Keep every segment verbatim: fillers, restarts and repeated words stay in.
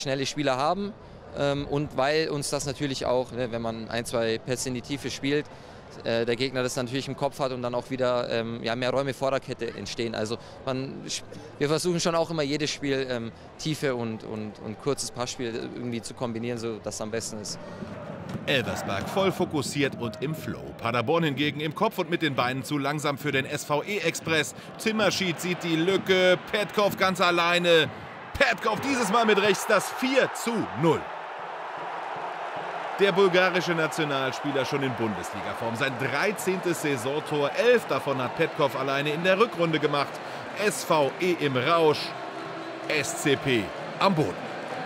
schnelle Spieler haben ähm, und weil uns das natürlich auch, ne, wenn man ein, zwei Pässe in die Tiefe spielt, äh, der Gegner das natürlich im Kopf hat und dann auch wieder ähm, ja, mehr Räume vor der Kette entstehen. Also man, wir versuchen schon auch immer jedes Spiel ähm, Tiefe und, und, und kurzes Passspiel irgendwie zu kombinieren, so dass es am besten ist. Elversberg voll fokussiert und im Flow. Paderborn hingegen im Kopf und mit den Beinen zu langsam für den S V E-Express. Zimmerschied sieht die Lücke, Petkov ganz alleine. Petkov dieses Mal mit rechts das vier zu null. Der bulgarische Nationalspieler schon in Bundesliga-Form. Sein dreizehntes Saisontor, elf davon hat Petkov alleine in der Rückrunde gemacht. S V E im Rausch, S C P am Boden.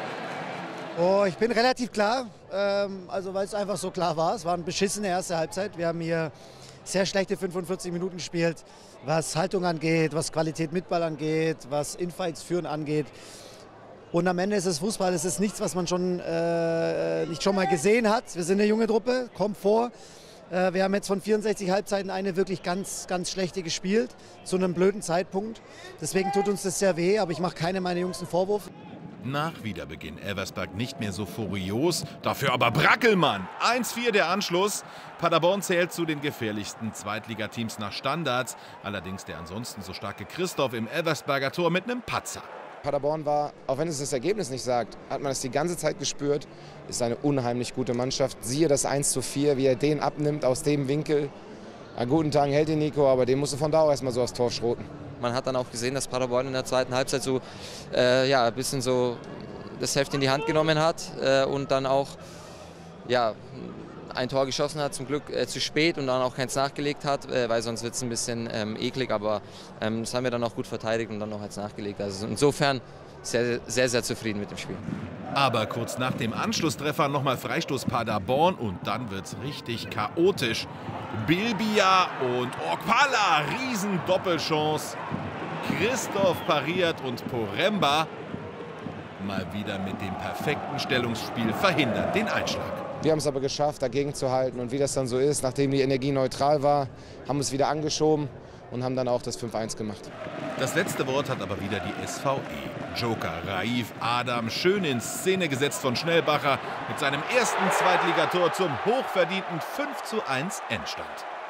Oh, ich bin relativ klar, ähm, also weil es einfach so klar war. Es war eine beschissene erste Halbzeit. Wir haben hier sehr schlechte fünfundvierzig Minuten gespielt, was Haltung angeht, was Qualität mit Ball angeht, was Infights führen angeht. Und am Ende ist es Fußball, es ist nichts, was man schon, äh, nicht schon mal gesehen hat. Wir sind eine junge Truppe, kommt vor. Äh, wir haben jetzt von vierundsechzig Halbzeiten eine wirklich ganz, ganz schlechte gespielt, zu einem blöden Zeitpunkt. Deswegen tut uns das sehr weh, aber ich mache keinem meiner Jungs einen Vorwurf. Nach Wiederbeginn Elversberg nicht mehr so furios, dafür aber Brackelmann. eins vier der Anschluss. Paderborn zählt zu den gefährlichsten Zweitligateams nach Standards. Allerdings der ansonsten so starke Christoph im Elversberger Tor mit einem Patzer. Paderborn war, auch wenn es das Ergebnis nicht sagt, hat man es die ganze Zeit gespürt. Ist eine unheimlich gute Mannschaft. Siehe das eins zu vier, wie er den abnimmt aus dem Winkel. An guten Tagen hält den Nico, aber den musst du von da auch erstmal so aufs Tor schroten. Man hat dann auch gesehen, dass Paderborn in der zweiten Halbzeit so äh, ja, ein bisschen so das Heft in die Hand genommen hat äh, und dann auch ja, ein Tor geschossen hat, zum Glück äh, zu spät und dann auch keins nachgelegt hat, äh, weil sonst wird es ein bisschen ähm, eklig, aber ähm, das haben wir dann auch gut verteidigt und dann noch eins nachgelegt. Also insofern sehr, sehr, sehr zufrieden mit dem Spiel. Aber kurz nach dem Anschlusstreffer nochmal Freistoß Paderborn und dann wird's richtig chaotisch. Bilbia und Okpala, riesen Doppelchance. Christoph pariert und Poremba mal wieder mit dem perfekten Stellungsspiel verhindert den Einschlag. Wir haben es aber geschafft, dagegen zu halten und wie das dann so ist, nachdem die Energie neutral war, haben wir es wieder angeschoben und haben dann auch das fünf eins gemacht. Das letzte Wort hat aber wieder die S V E. Joker Raif Adam schön in Szene gesetzt von Schnellbacher mit seinem ersten Zweitligator zum hochverdienten fünf zu eins Endstand.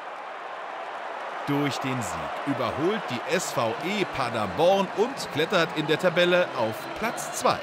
Durch den Sieg überholt die S V E Paderborn und klettert in der Tabelle auf Platz zwei.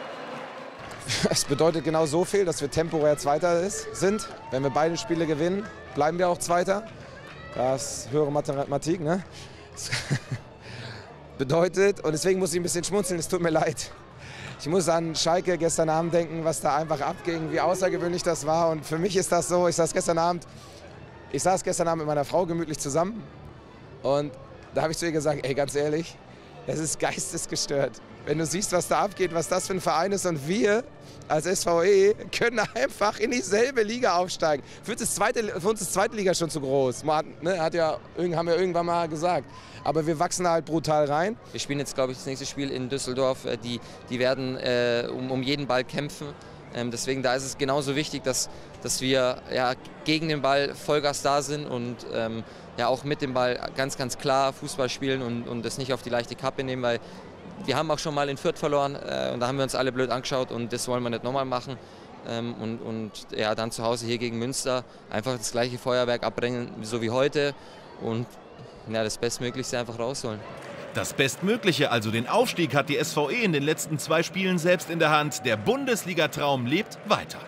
Es bedeutet genau so viel, dass wir temporär Zweiter ist, sind. Wenn wir beide Spiele gewinnen, bleiben wir auch Zweiter. Das ist höhere Mathematik, ne? Das bedeutet, und deswegen muss ich ein bisschen schmunzeln, es tut mir leid. Ich muss an Schalke gestern Abend denken, was da einfach abging, wie außergewöhnlich das war. Und für mich ist das so, ich saß gestern Abend, ich saß gestern Abend mit meiner Frau gemütlich zusammen. Und da habe ich zu ihr gesagt, ey, ganz ehrlich, das ist geistesgestört. Wenn du siehst, was da abgeht, was das für ein Verein ist und wir als S V E können einfach in dieselbe Liga aufsteigen. Für uns ist, zweite, für uns ist zweite Liga schon zu groß. Man hat, ne, hat ja, haben wir irgendwann mal gesagt. Aber wir wachsen halt brutal rein. Wir spielen jetzt, glaube ich, das nächste Spiel in Düsseldorf. Die, die werden äh, um, um jeden Ball kämpfen. Ähm, deswegen da ist es genauso wichtig, dass, dass wir ja, gegen den Ball Vollgas da sind und ähm, ja, auch mit dem Ball ganz, ganz klar Fußball spielen und, und das nicht auf die leichte Kappe nehmen, weil wir haben auch schon mal in Fürth verloren äh, und da haben wir uns alle blöd angeschaut und das wollen wir nicht nochmal machen. Ähm, und und ja, dann zu Hause hier gegen Münster einfach das gleiche Feuerwerk abbringen, so wie heute und ja, das Bestmöglichste einfach rausholen. Das Bestmögliche, also den Aufstieg, hat die S V E in den letzten zwei Spielen selbst in der Hand. Der Bundesliga-Traum lebt weiter.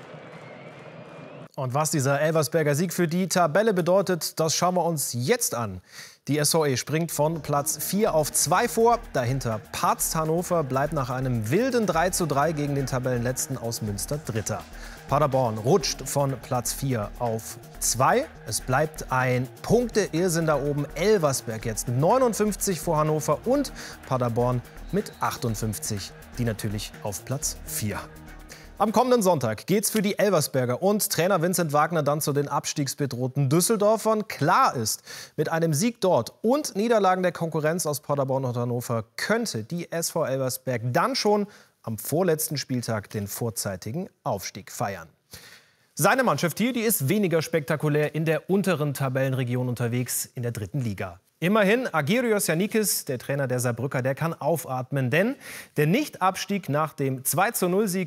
Und was dieser Elversberger Sieg für die Tabelle bedeutet, das schauen wir uns jetzt an. Die S V E springt von Platz vier auf zwei vor. Dahinter Pazz Hannover bleibt nach einem wilden drei zu drei gegen den Tabellenletzten aus Münster Dritter. Paderborn rutscht von Platz vier auf zwei. Es bleibt ein Punkte-Irrsinn da oben. Elversberg jetzt mit neunundfünfzig vor Hannover und Paderborn mit achtundfünfzig, die natürlich auf Platz vier. Am kommenden Sonntag geht's für die Elversberger und Trainer Vincent Wagner dann zu den abstiegsbedrohten Düsseldorfern. Klar ist, mit einem Sieg dort und Niederlagen der Konkurrenz aus Paderborn und Hannover könnte die S V Elversberg dann schon am vorletzten Spieltag den vorzeitigen Aufstieg feiern. Seine Mannschaft hier, die ist weniger spektakulär in der unteren Tabellenregion unterwegs in der dritten Liga. Immerhin, Agirios Yannikis, der Trainer der Saarbrücker, der kann aufatmen, denn der Nichtabstieg nach dem zwei zu null Sieg